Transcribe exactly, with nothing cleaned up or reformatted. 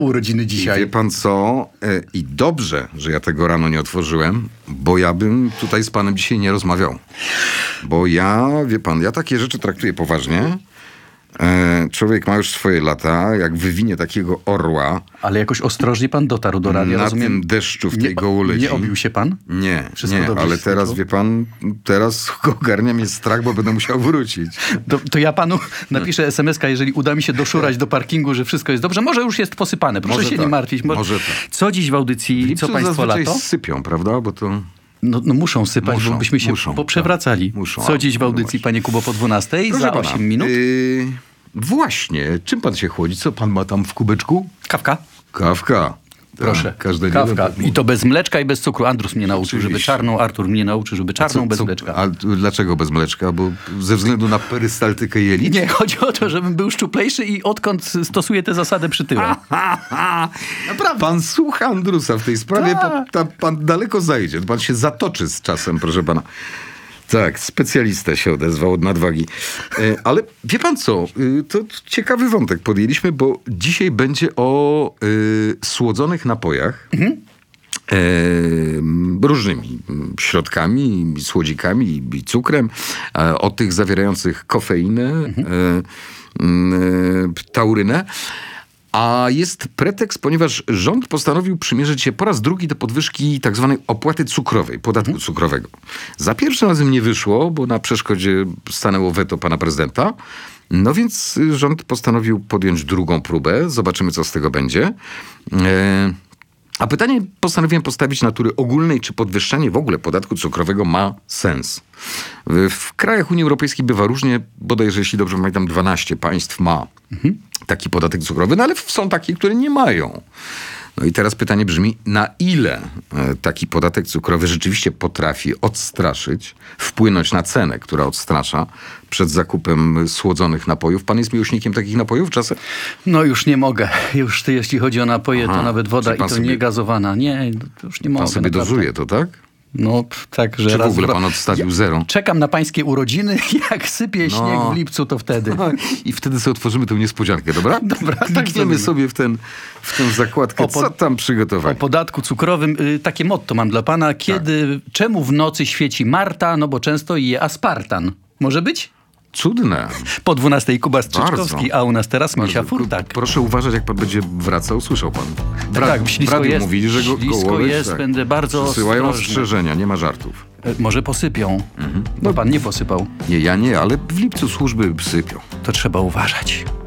urodziny dzisiaj. I wie pan co? E, I dobrze, że ja tego rano nie otworzyłem, bo ja bym tutaj z panem dzisiaj nie rozmawiał. Bo ja, wie pan, ja takie rzeczy traktuję poważnie. E, człowiek ma już swoje lata, jak wywinie takiego orła. Ale jakoś ostrożnie pan dotarł do radia, na rozumiem? tym deszczu w tej nie, gołoleci. Nie obił się pan? Nie, Wszystko nie, dobrze ale się teraz, skończyło? wie pan, teraz ogarnia mnie strach, bo będę musiał wrócić. To, to ja panu napiszę es em es ka, jeżeli uda mi się doszurać do parkingu, że wszystko jest dobrze. Może już jest posypane, proszę Może się tak, nie martwić. Może... może tak. Co dziś w audycji, W lipcu co państwo zazwyczaj lato? sypią, prawda? Bo to... No, no muszą sypać, Muszą, bo byśmy się muszą, poprzewracali. tak, muszą. Co dziś w No audycji, właśnie. panie Kubo, po dwunastej? Proszę Za pana, osiem minut? Yy, właśnie. Czym pan się chłodzi? Co pan ma tam w kubeczku? Kawka? Kawka. Proszę. Tak, każdego Kawka. tak I to bez mleczka i bez cukru. Andrus mnie nauczył, żeby Oczywiście. czarną, Artur mnie nauczył, żeby czarną, bez mleczka. A dlaczego bez mleczka? Bo ze względu na perystaltykę jelit? Nie, chodzi o to, żebym był szczuplejszy i odkąd stosuję tę zasadę przytyłem. Naprawdę. Pan słucha Andrusa w tej sprawie, Tak. pan, ta, pan daleko zajdzie. Pan się zatoczy z czasem, proszę pana. Tak, specjalista się odezwał od nadwagi. E, ale wie pan co, e, to ciekawy wątek podjęliśmy, bo dzisiaj będzie o e, słodzonych napojach. Mhm. E, różnymi środkami, słodzikami i cukrem, e, o tych zawierających kofeinę, mhm. e, e, taurynę. A jest pretekst, ponieważ rząd postanowił przymierzyć się po raz drugi do podwyżki tak zwanej opłaty cukrowej, podatku mhm. cukrowego. Za pierwszym razem nie wyszło, bo na przeszkodzie stanęło weto pana prezydenta. No więc rząd postanowił podjąć drugą próbę. Zobaczymy, co z tego będzie. E- A pytanie postanowiłem postawić natury ogólnej, czy podwyższenie w ogóle podatku cukrowego ma sens. W, w krajach Unii Europejskiej bywa różnie, bodajże, jeśli dobrze pamiętam, dwanaście państw ma mhm. taki podatek cukrowy, no ale są takie, które nie mają. No i teraz pytanie brzmi, na ile e, taki podatek cukrowy rzeczywiście potrafi odstraszyć, wpłynąć na cenę, która odstrasza przed zakupem słodzonych napojów. Pan jest miłośnikiem takich napojów czasem? No już nie mogę. Już ty, jeśli chodzi o napoje, Aha. to nawet woda Czy i pan to sobie- nie gazowana. Nie, to już nie mogę. Pan sobie naprawdę. dozuje to, tak? No p- tak, że Czy w raz, ogóle dwa- pan odstawił zero? Czekam na pańskie urodziny. Jak sypie No. śnieg w lipcu, to wtedy. I wtedy sobie otworzymy tę niespodziankę, dobra? Dobra, tak Klikniemy zrobimy. sobie w, ten, w tę zakładkę. O, po- Co tam O przygotowali? podatku cukrowym. Y, takie motto mam dla pana. Kiedy, Tak. czemu w nocy świeci Marta? No bo często je aspartan. Może być? Cudne. Po dwunastej Kuba Strzyczkowski, Bardzo. a u nas teraz Misia Bardzo. Furtak. Proszę uważać, jak pan będzie wracał. Słyszał pan. W Tak, ra- tak, w ślisko radiu jest, mówili, że go ślisko gołoleć, jest, tak. będę bardzo Przysyłają ostrożny. ostrzeżenia, nie ma żartów. E, Może posypią. Mhm. No pan nie posypał. Nie, ja nie, ale w lipcu służby sypią. To trzeba uważać.